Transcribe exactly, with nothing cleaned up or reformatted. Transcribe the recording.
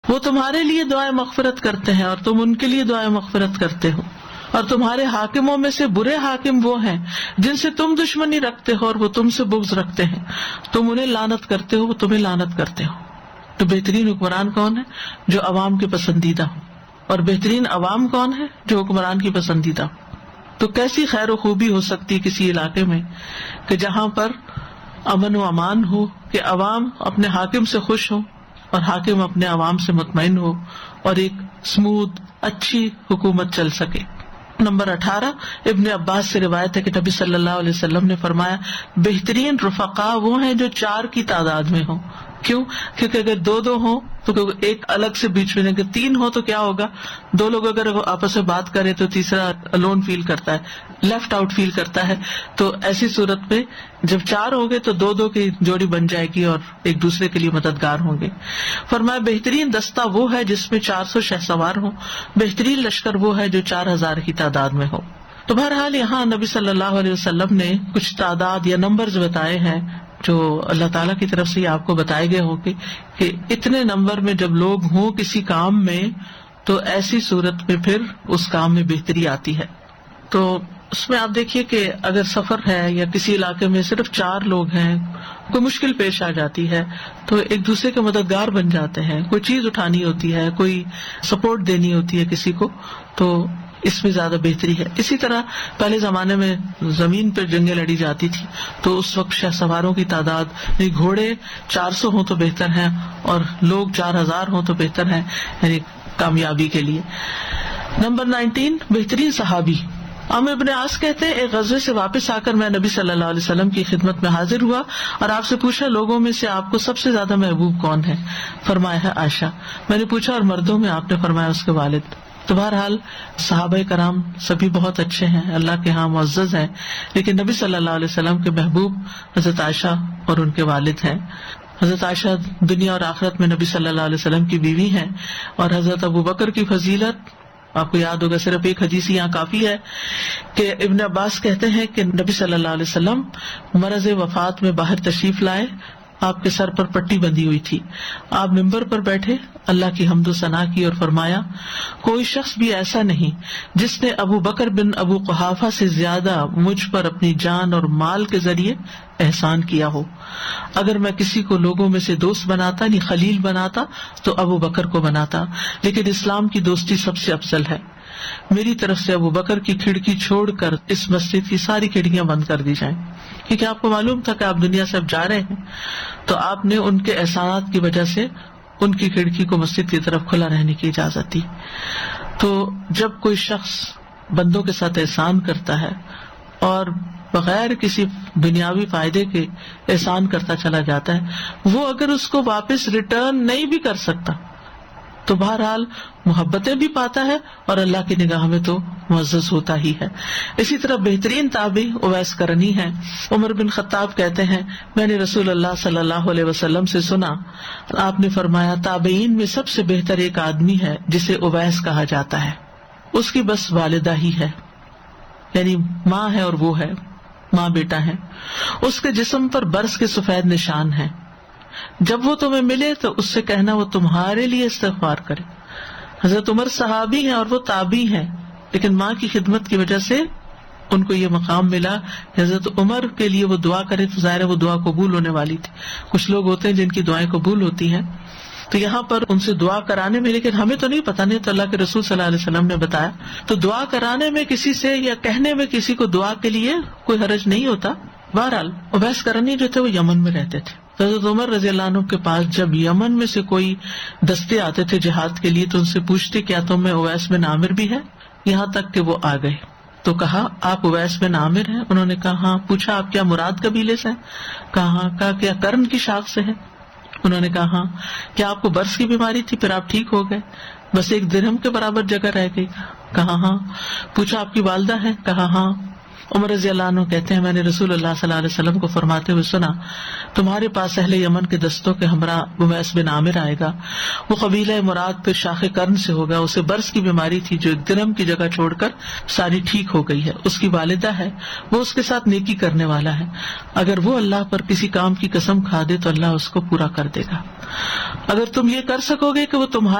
وہ تمہارے لیے دعائیں مغفرت کرتے ہیں اور تم ان کے لیے دعائیں مغفرت کرتے ہو، اور تمہارے حاکموں میں سے برے حاکم وہ ہیں جن سے تم دشمنی رکھتے ہو اور وہ تم سے بغض رکھتے ہیں، تم انہیں لعنت کرتے ہو وہ تمہیں لعنت کرتے ہو۔ تو بہترین حکمران کون ہے؟ جو عوام کے پسندیدہ ہو، اور بہترین عوام کون ہے؟ جو حکمران کی پسندیدہ ہو۔ تو کیسی خیر و خوبی ہو سکتی کسی علاقے میں کہ جہاں پر امن و امان ہو، کہ عوام اپنے حاکم سے خوش ہو اور حاکم اپنے عوام سے مطمئن ہو، اور ایک اسموتھ اچھی حکومت چل سکے۔ نمبر اٹھارہ، ابن عباس سے روایت ہے کہ نبی صلی اللہ علیہ وسلم نے فرمایا بہترین رفقا وہ ہیں جو چار کی تعداد میں ہوں۔ کیوں؟ کیونکہ اگر دو دو ہوں تو ایک الگ سے بیچ میں، اگر تین ہو تو کیا ہوگا؟ دو لوگ اگر آپس میں بات کریں تو تیسرا الون فیل کرتا ہے، لیفٹ آؤٹ فیل کرتا ہے۔ تو ایسی صورت میں جب چار ہوں گے تو دو دو کی جوڑی بن جائے گی اور ایک دوسرے کے لیے مددگار ہوں گے۔ فرمایا بہترین دستہ وہ ہے جس میں چار سو شہ سوار ہوں، بہترین لشکر وہ ہے جو چار ہزار کی تعداد میں ہو۔ تو بہرحال یہاں نبی صلی اللہ علیہ وسلم نے کچھ تعداد یا نمبرز بتائے ہیں جو اللہ تعالیٰ کی طرف سے آپ کو بتائے گئے ہوں گے کہ اتنے نمبر میں جب لوگ ہوں کسی کام میں تو ایسی صورت میں پھر اس کام میں بہتری آتی ہے۔ تو اس میں آپ دیکھیے کہ اگر سفر ہے یا کسی علاقے میں صرف چار لوگ ہیں، کوئی مشکل پیش آ جاتی ہے تو ایک دوسرے کے مددگار بن جاتے ہیں، کوئی چیز اٹھانی ہوتی ہے، کوئی سپورٹ دینی ہوتی ہے کسی کو، تو اس میں زیادہ بہتری ہے۔ اسی طرح پہلے زمانے میں زمین پر جنگیں لڑی جاتی تھی تو اس وقت شہ سواروں کی تعداد گھوڑے چار سو ہوں تو بہتر ہیں اور لوگ چار ہزار ہوں تو بہتر ہیں، یعنی کامیابی کے لیے۔ نمبر نائنٹین، بہترین صحابی۔ عمرو بن عاص کہتے ہیں ایک غزوے سے واپس آ کر میں نبی صلی اللہ علیہ وسلم کی خدمت میں حاضر ہوا اور آپ سے پوچھا لوگوں میں سے آپ کو سب سے زیادہ محبوب کون ہے؟ فرمایا ہے عائشہ۔ میں نے پوچھا اور مردوں میں؟ آپ نے فرمایا اس کے والد۔ تو بہرحال صحابہ کرام سبھی بہت اچھے ہیں، اللہ کے ہاں معزز ہیں، لیکن نبی صلی اللہ علیہ وسلم کے محبوب حضرت عائشہ اور ان کے والد ہیں۔ حضرت عائشہ دنیا اور آخرت میں نبی صلی اللہ علیہ وسلم کی بیوی ہیں، اور حضرت ابو بکر کی فضیلت آپ کو یاد ہوگا، صرف ایک حدیث یہاں کافی ہے کہ ابن عباس کہتے ہیں کہ نبی صلی اللہ علیہ وسلم مرض وفات میں باہر تشریف لائے، آپ کے سر پر پٹی بندھی ہوئی تھی، آپ ممبر پر بیٹھے، اللہ کی حمد و ثنا کی اور فرمایا کوئی شخص بھی ایسا نہیں جس نے ابو بکر بن ابو قحافہ سے زیادہ مجھ پر اپنی جان اور مال کے ذریعے احسان کیا ہو۔ اگر میں کسی کو لوگوں میں سے دوست بناتا یعنی خلیل بناتا تو ابو بکر کو بناتا، لیکن اسلام کی دوستی سب سے افضل ہے۔ میری طرف سے ابو بکر کی کھڑکی چھوڑ کر اس مسجد کی ساری کھڑکیاں بند کر دی جائیں، کیونکہ آپ کو معلوم تھا کہ آپ دنیا سے اب جا رہے ہیں، تو آپ نے ان کے احسانات کی وجہ سے ان کی کھڑکی کو مسجد کی طرف کھلا رہنے کی اجازت دی۔ تو جب کوئی شخص بندوں کے ساتھ احسان کرتا ہے اور بغیر کسی دنیاوی فائدے کے احسان کرتا چلا جاتا ہے، وہ اگر اس کو واپس ریٹرن نہیں بھی کر سکتا تو بہرحال محبتیں بھی پاتا ہے اور اللہ کی نگاہ میں تو معزز ہوتا ہی ہے۔ اسی طرح بہترین تابعی اویس کرنی ہے۔ عمر بن خطاب کہتے ہیں میں نے رسول اللہ صلی اللہ علیہ وسلم سے سنا، آپ نے فرمایا تابعین میں سب سے بہتر ایک آدمی ہے جسے اویس کہا جاتا ہے، اس کی بس والدہ ہی ہے، یعنی ماں ہے اور وہ ہے، ماں بیٹا ہے، اس کے جسم پر برس کے سفید نشان ہیں، جب وہ تمہیں ملے تو اس سے کہنا وہ تمہارے لیے استغفار کرے۔ حضرت عمر صحابی ہیں اور وہ تابعی ہیں، لیکن ماں کی خدمت کی وجہ سے ان کو یہ مقام ملا کہ حضرت عمر کے لیے وہ دعا کرے تو ظاہر ہے وہ دعا قبول ہونے والی تھی۔ کچھ لوگ ہوتے ہیں جن کی دعائیں قبول ہوتی ہیں، تو یہاں پر ان سے دعا کرانے میں، لیکن ہمیں تو نہیں پتا، نہیں تو اللہ کے رسول صلی اللہ علیہ وسلم نے بتایا، تو دعا کرانے میں کسی سے یا کہنے میں کسی کو دعا کے لیے کوئی حرج نہیں ہوتا۔ بہرحال اویس کرنی جو تھے وہ یمن میں رہتے تھے۔ حضرت عمر رضی اللہ عنہ کے پاس جب یمن میں سے کوئی دستے آتے تھے جہاد کے لیے تو ان سے پوچھتے کیا تم میں اویس بن عامر بھی ہے؟ یہاں تک کہ وہ آ گئے تو کہا آپ اویس بن عامر ہیں؟ انہوں نے کہا ہاں۔ پوچھا آپ کیا مراد قبیلے سے ہیں؟ کہا ہاں۔ کہا کیا کرن کی شاخ سے ہیں؟ انہوں نے کہا ہاں۔ کیا آپ کو برس کی بیماری تھی پھر آپ ٹھیک ہو گئے؟ بس ایک درہم کے برابر جگہ رہ گئی؟ کہا ہاں۔ پوچھا آپ کی والدہ ہے؟ کہا ہاں۔ عمر رضی اللہ عنہ کہتے ہیں میں نے رسول اللہ صلی اللہ علیہ وسلم کو فرماتے ہوئے سنا تمہارے پاس اہل یمن کے دستوں کے ہمراہ اویس بن عامر آئے گا، وہ قبیلہ مراد پھر شاخ کرن سے ہوگا، اسے برس کی بیماری تھی جو ایک درہم کی جگہ چھوڑ کر ساری ٹھیک ہو گئی ہے، اس کی والدہ ہے، وہ اس کے ساتھ نیکی کرنے والا ہے، اگر وہ اللہ پر کسی کام کی قسم کھا دے تو اللہ اس کو پورا کر دے گا۔ اگر تم یہ کر سکو گے کہ وہ تمہارے